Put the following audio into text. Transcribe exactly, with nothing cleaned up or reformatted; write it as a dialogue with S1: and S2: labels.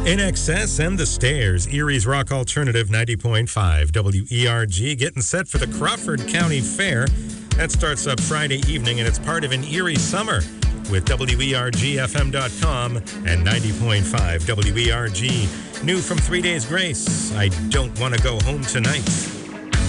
S1: In Excess and the Stairs, Erie's Rock Alternative ninety point five. W E R G getting set for the Crawford County Fair. That starts up Friday evening, and it's part of an Erie summer with W E R G F M dot com and ninety point five W E R G. New from Three Days Grace, I Don't Want to Go Home Tonight.